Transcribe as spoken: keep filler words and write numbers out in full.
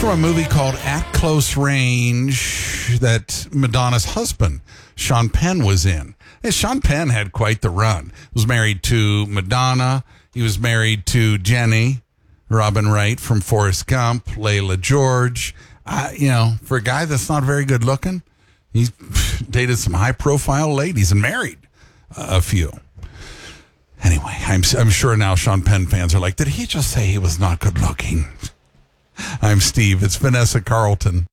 from a movie called At Close Range that Madonna's husband, Sean Penn, was in. And Sean Penn had quite the run. He was married to Madonna. He was married to Jenny, Robin Wright from Forrest Gump, Layla George. Uh, you know, for a guy that's not very good looking, he's dated some high-profile ladies and married uh, a few. Anyway, I'm I'm sure now Sean Penn fans are like, did he just say he was not good looking? I'm Steve. It's Vanessa Carlton.